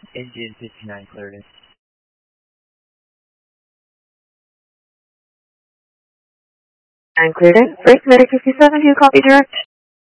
Engine 59 clearance. And clearance. First Medic 57, you copy direct?